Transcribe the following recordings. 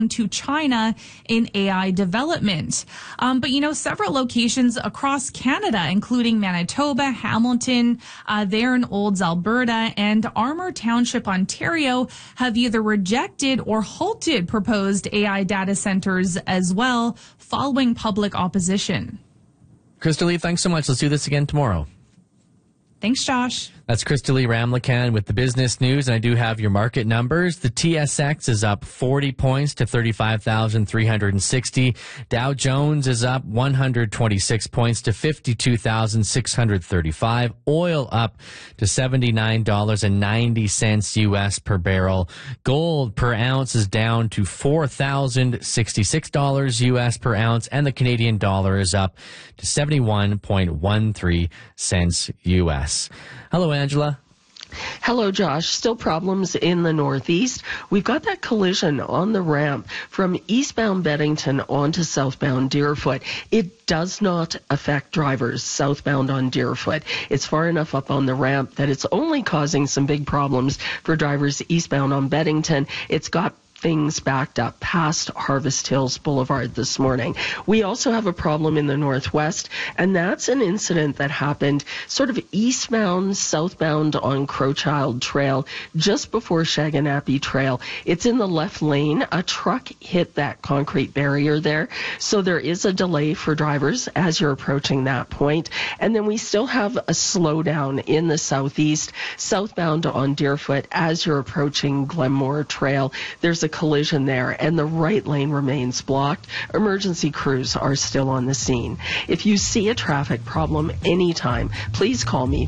to China in AI development. But, several locations across Canada, including Manitoba, Hamilton, there in Olds, Alberta, and Armour Township, Ontario, have either rejected or halted proposed AI data centers as well, following public opposition. Krista Lee, thanks so much. Let's do this again tomorrow. Thanks, Josh. That's Krista Lee Ramlakan with the business news, and I do have your market numbers. The TSX is up 40 points to 35,360. Dow Jones is up 126 points to 52,635. Oil up to $79.90 U.S. per barrel. Gold per ounce is down to $4,066 U.S. per ounce, and the Canadian dollar is up to 71.13 cents U.S. Hello, Angela. Hello, Josh. Still problems in the Northeast. We've got that collision on the ramp from eastbound Beddington onto southbound Deerfoot. It does not affect drivers southbound on Deerfoot. It's far enough up on the ramp that it's only causing some big problems for drivers eastbound on Beddington. It's got things backed up past Harvest Hills Boulevard this morning. We also have a problem in the Northwest, and that's an incident that happened sort of eastbound, southbound on Crowchild Trail, just before Shaganappi Trail. It's in the left lane. A truck hit that concrete barrier there, so there is a delay for drivers as you're approaching that point. And then we still have a slowdown in the southeast, southbound on Deerfoot as you're approaching Glenmore Trail. There's a collision there, and the right lane remains blocked. Emergency crews are still on the scene. If you see a traffic problem anytime, please call me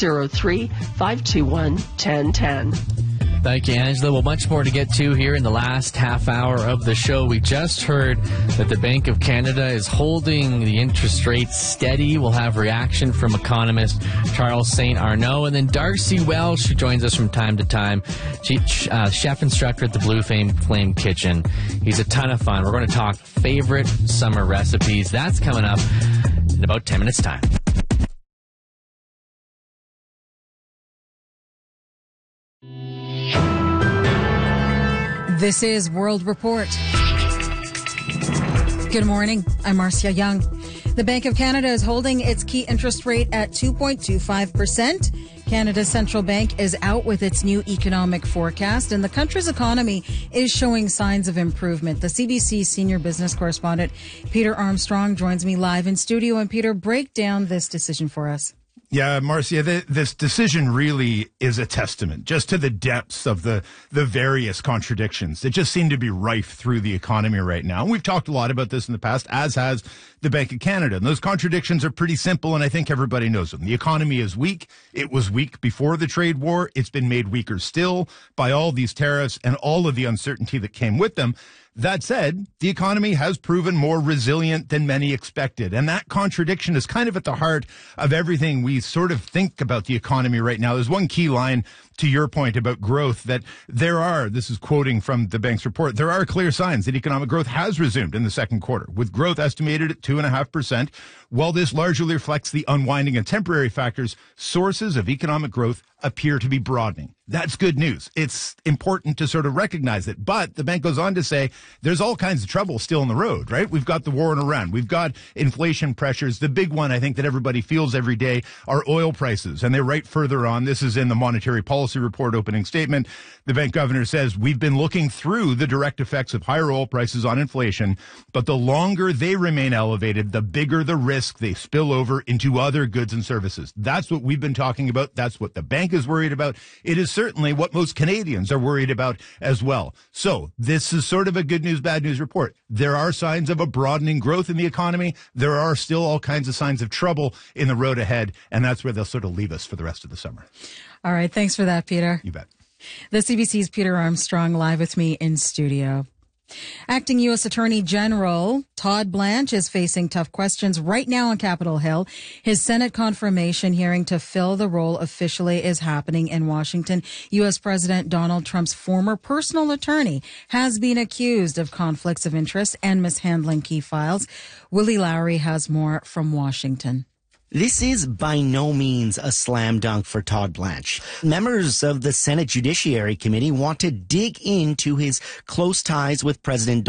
403-521-1010. Thank you, Angela. Well, much more to get to here in the last half hour of the show. We just heard that the Bank of Canada is holding the interest rates steady. We'll have reaction from economist Charles St. Arnaud. And then Darcy Welsh, who joins us from time to time, chef instructor at the Blue Flame Kitchen. He's a ton of fun. We're going to talk favorite summer recipes. That's coming up in about 10 minutes' time. This is World Report. Good morning. I'm Marcia Young. The Bank of Canada is holding its key interest rate at 2.25%. Canada's central bank is out with its new economic forecast, and the country's economy is showing signs of improvement. The CBC senior business correspondent Peter Armstrong joins me live in studio. And Peter, break down this decision for us. Yeah, Marcia, this decision really is a testament just to the depths of the various contradictions that just seem to be rife through the economy right now. And we've talked a lot about this in the past, as has the Bank of Canada. And those contradictions are pretty simple, and I think everybody knows them. The economy is weak. It was weak before the trade war. It's been made weaker still by all these tariffs and all of the uncertainty that came with them. That said, the economy has proven more resilient than many expected. And that contradiction is kind of at the heart of everything we sort of think about the economy right now. There's one key line to your point about growth that this is quoting from the bank's report, there are clear signs that economic growth has resumed in the second quarter, with growth estimated at 2.5%. While this largely reflects the unwinding of temporary factors, sources of economic growth appear to be broadening. That's good news. It's important to sort of recognize it. But the bank goes on to say there's all kinds of trouble still on the road, right? We've got the war in Iran. We've got inflation pressures. The big one, I think, that everybody feels every day are oil prices. And they write further on. This is in the Monetary Policy Report opening statement. The bank governor says, we've been looking through the direct effects of higher oil prices on inflation, but the longer they remain elevated, the bigger the risk they spill over into other goods and services. That's what we've been talking about. That's what the bank is worried about. It is certainly what most Canadians are worried about as well. So this is sort of a good news, bad news report. There are signs of a broadening growth in the economy. There are still all kinds of signs of trouble in the road ahead, and that's where they'll sort of leave us for the rest of the summer. All right. Thanks for that, Peter. You bet. The CBC's Peter Armstrong live with me in studio. Acting U.S. Attorney General Todd Blanche is facing tough questions right now on Capitol Hill. His Senate confirmation hearing to fill the role officially is happening in Washington. U.S. President Donald Trump's former personal attorney has been accused of conflicts of interest and mishandling key files. Willie Lowry has more from Washington. This is by no means a slam dunk for Todd Blanche. Members of the Senate Judiciary Committee want to dig into his close ties with President